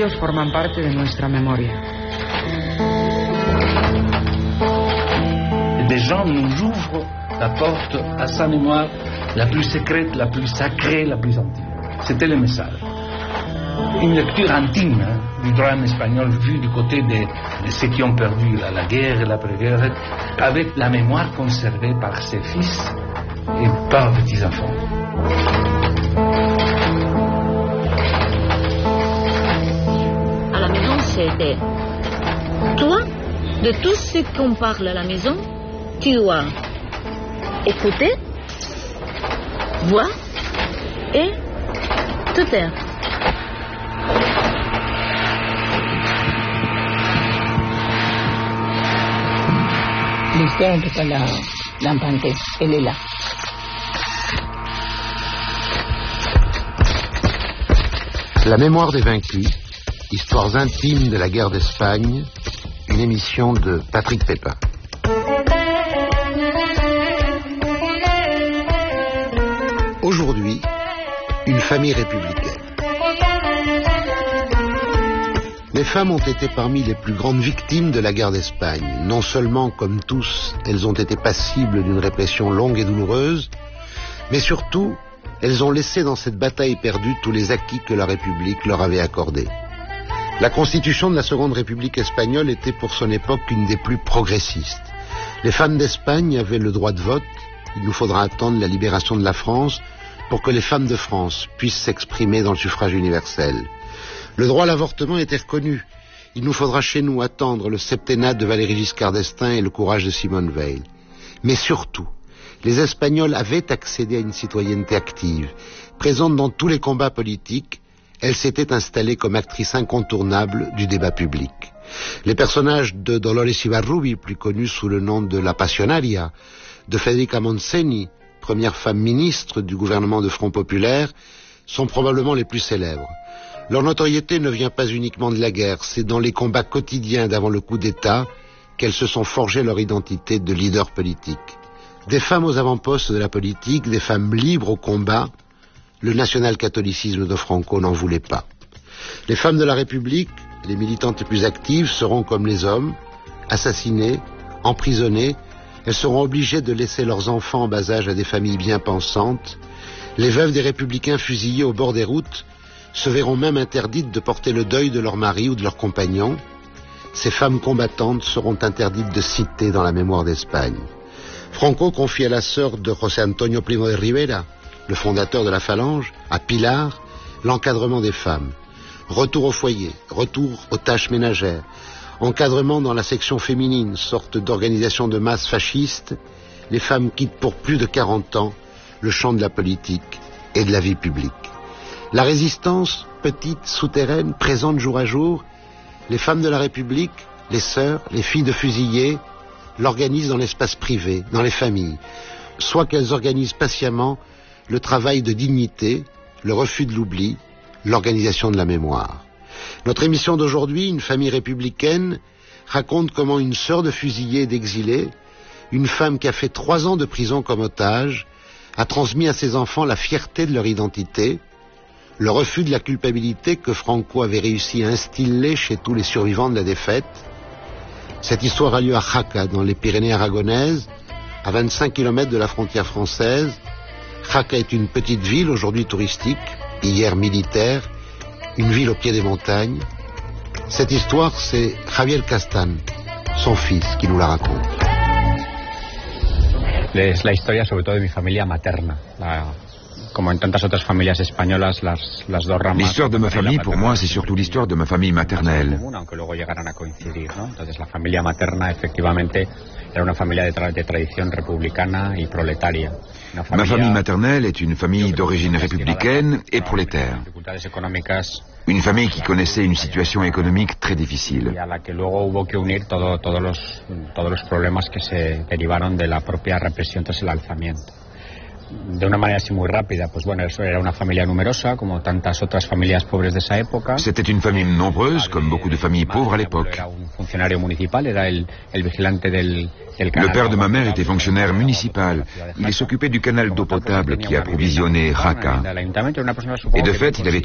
ellos forman parte de nuestra memoria. Des gens nous ouvrent la porte à sa mémoire la plus secrète, la plus sacrée, la plus intime. C'était le message. Une lecture intime du drame espagnol vu du côté de ceux qui ont perdu la guerre et l'après-guerre, avec la mémoire conservée par ses fils et par petits-enfants. À la maison, c'était toi, de tout ce qu'on parle à la maison, tu dois écouter, voir et te taire. L'histoire de l'Infante, elle est là. La mémoire des vaincus, histoires intimes de la guerre d'Espagne, une émission de Patrick Pépin. Aujourd'hui, une famille républicaine. Les femmes ont été parmi les plus grandes victimes de la guerre d'Espagne. Non seulement, comme tous, elles ont été passibles d'une répression longue et douloureuse, mais surtout, elles ont laissé dans cette bataille perdue tous les acquis que la République leur avait accordés. La constitution de la Seconde République espagnole était pour son époque une des plus progressistes. Les femmes d'Espagne avaient le droit de vote. Il nous faudra attendre la libération de la France pour que les femmes de France puissent s'exprimer dans le suffrage universel. Le droit à l'avortement était reconnu. Il nous faudra chez nous attendre le septennat de Valéry Giscard d'Estaing et le courage de Simone Veil. Mais surtout, les Espagnols avaient accédé à une citoyenneté active. Présente dans tous les combats politiques, elle s'était installée comme actrice incontournable du débat public. Les personnages de Dolores Ibarrubi, plus connue sous le nom de la Passionaria, de Federica Montseny, première femme ministre du gouvernement de Front Populaire, sont probablement les plus célèbres. Leur notoriété ne vient pas uniquement de la guerre, c'est dans les combats quotidiens d'avant le coup d'État qu'elles se sont forgées leur identité de leader politique. Des femmes aux avant-postes de la politique, des femmes libres au combat, le national-catholicisme de Franco n'en voulait pas. Les femmes de la République, les militantes les plus actives, seront comme les hommes, assassinées, emprisonnées. Elles seront obligées de laisser leurs enfants en bas âge à des familles bien pensantes. Les veuves des républicains fusillés au bord des routes se verront même interdites de porter le deuil de leur mari ou de leur compagnon. Ces femmes combattantes seront interdites de citer dans la mémoire d'Espagne. Franco confie à la sœur de José Antonio Primo de Rivera, le fondateur de la Phalange, à Pilar, l'encadrement des femmes. Retour au foyer, retour aux tâches ménagères, encadrement dans la section féminine, sorte d'organisation de masse fasciste. Les femmes quittent pour plus de 40 ans le champ de la politique et de la vie publique. La résistance, petite, souterraine, présente jour à jour, les femmes de la République, les sœurs, les filles de fusillés, l'organisent dans l'espace privé, dans les familles, soit qu'elles organisent patiemment le travail de dignité, le refus de l'oubli, l'organisation de la mémoire. Notre émission d'aujourd'hui, Une famille républicaine, raconte comment une sœur de fusillés et d'exilés, une femme qui a fait 3 ans de prison comme otage, a transmis à ses enfants la fierté de leur identité, le refus de la culpabilité que Franco avait réussi à instiller chez tous les survivants de la défaite. Cette histoire a lieu à Jaca, dans les Pyrénées aragonaises, à 25 km de la frontière française. Jaca est une petite ville, aujourd'hui touristique, hier militaire, une ville au pied des montagnes. Cette histoire, c'est Javier Castan, son fils, qui nous la raconte. Es la historia sobre todo de mi familia materna. Como en tantas otras familias españolas, las dos ramas. L'histoire de ma famille, pour moi, c'est surtout l'histoire de ma famille maternelle. Aunque luego llegaran a coincidir, ¿no? Entonces la familia materna, efectivamente, era una familia de tradición republicana y proletaria. Ma famille maternelle est une famille d'origine républicaine et prolétaire. Une famille qui connaissait une situation économique très difficile. Y a la que luego hubo que unir todos los problemas que se derivaron de la propia represión tras el alzamiento. De una manera así muy rápida, pues bueno, eso era una familia numerosa, como tantas otras familias pobres de esa época. C'était une famille nombreuse, comme beaucoup de familles pauvres à l'époque. Era un funcionario municipal, era el vigilante del canal. Le père de ma mère était fonctionnaire municipal. Il s'occupait du canal d'eau potable qui approvisionnait Jaca. Et de fait, il avait